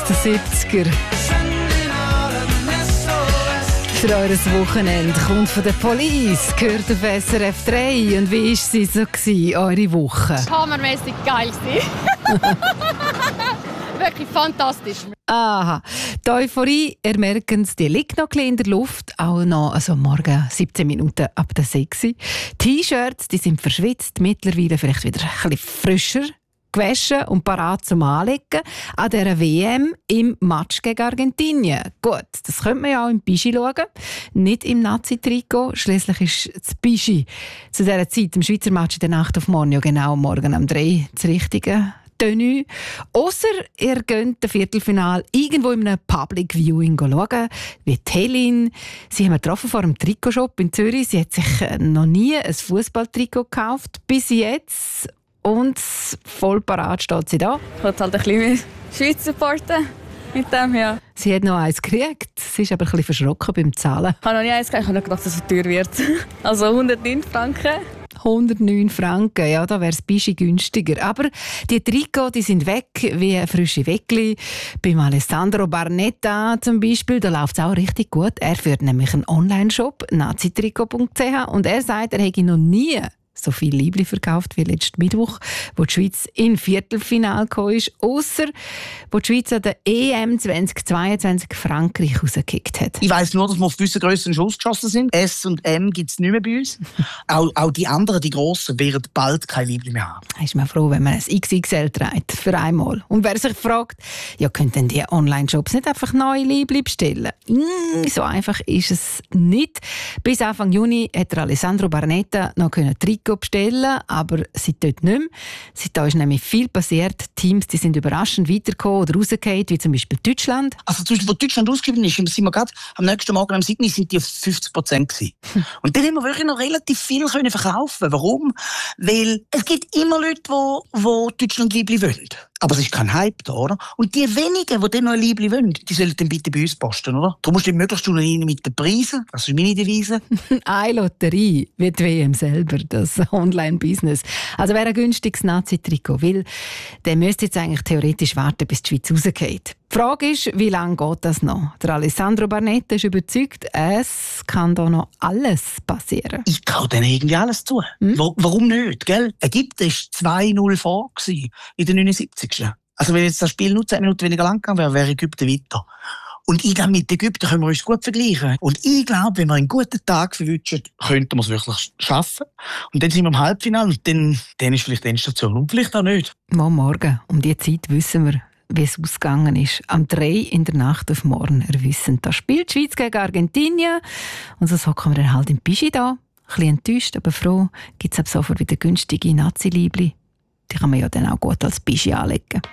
70er. Für eures Wochenende kommt von der Police, gehört auf SRF 3. Und wie war sie so, eure Woche? Hammermäßig geil war. Wirklich fantastisch. Aha, die Euphorie, ihr merkt es, die liegt noch ein bisschen in der Luft. Auch noch morgen 17 Minuten ab der 6 Uhr. T-Shirts, die sind verschwitzt, mittlerweile vielleicht wieder ein bisschen frischer gewaschen und parat zum Anlegen an dieser WM im Match gegen Argentinien. Gut, das könnte man ja auch im Bischi schauen, nicht im Nazi-Trikot. Schliesslich ist das Bischi zu dieser Zeit im Schweizer Match in der Nacht auf morgen ja genau morgen um 3 das richtige Tenue. Ausser ihr geht das Viertelfinale irgendwo in einem Public Viewing schauen, wie Helin. Sie haben wir getroffen vor einem Trikotshop in Zürich. Sie hat sich noch nie ein Fußballtrikot gekauft, bis jetzt. Und voll parat steht sie da. Ich wollte halt ein bisschen Schweiz supporten mit dem, ja. Sie hat noch eins gekriegt. Sie ist aber ein bisschen verschrocken beim Zahlen. Ich habe noch nie eins gekriegt. Ich habe nicht gedacht, dass es so teuer wird. Also 109 Franken. 109 Franken, ja, da wäre es ein bisschen günstiger. Aber die Trikots, die sind weg, wie frische Weckli. Beim Alessandro Barnetta zum Beispiel, da läuft es auch richtig gut. Er führt nämlich einen Online-Shop, nazitrikot.ch, und er sagt, er hätte noch nie so viel Liebli verkauft wie letzten Mittwoch, wo die Schweiz in Viertelfinale gekommen ist, ausser wo die Schweiz an der EM 2022 Frankreich rausgekickt hat. Ich weiss nur, dass wir auf gewissen Grössen Schuss geschossen sind. S und M gibt es nicht mehr bei uns. auch die anderen, die Grossen, werden bald kein Liebli mehr haben. Ist man froh, wenn man ein XXL trägt, für einmal. Und wer sich fragt, ja, können denn die Online-Shops nicht einfach neue Liebli bestellen? So einfach ist es nicht. Bis Anfang Juni hat Alessandro Barnetta noch Trikot bestellen, aber seit dort nicht mehr. Seitdem ist nämlich viel passiert. Teams, die sind überraschend weitergekommen oder rausgefallen, wie zum Beispiel Deutschland. Also zum Beispiel, wo Deutschland ausgeschieden ist, sind wir gerade am nächsten Morgen am Sydney sind die auf 50% gewesen. Und dann haben wir wirklich noch relativ viel können verkaufen. Warum? Weil es gibt immer Leute, die Deutschland Liebli wollen. Aber es ist kein Hype da, oder? Und die wenigen, die dann noch ein Liebli wollen, die sollen dann bitte bei uns posten, oder? Darum musst du möglichst rein mit den Preisen. Das ist meine Devise. Eine Lotterie wie die WM selber, das Online-Business. Also wer ein günstiges Nazi-Trikot will, der müsste jetzt eigentlich theoretisch warten, bis die Schweiz rausgeht. Die Frage ist, wie lange geht das noch? Der Alessandro Barnetta ist überzeugt, es kann da noch alles passieren. Ich traue denen irgendwie alles zu. Warum nicht? Gell? Ägypten war 2-0 vor in den 79. Also wenn jetzt das Spiel nur 10 Minuten weniger lang gegangen wäre Ägypten weiter. Und ich glaube, mit Ägypten können wir uns gut vergleichen. Und ich glaube, wenn wir einen guten Tag verwünschen, könnten wir es wirklich schaffen. Und dann sind wir im Halbfinale und dann ist vielleicht die Endstation. Und vielleicht auch nicht. Morgen, um diese Zeit wissen wir, wie es ausgegangen ist. Am 3 in der Nacht auf morgen erwissen. Da spielt die Schweiz gegen Argentinien. Und so hocken wir dann halt im Bischi da. Ein bisschen enttäuscht, aber froh, gibt es ab sofort wieder günstige Nazi-Liebli. Die kann man ja dann auch gut als Bischi anlegen.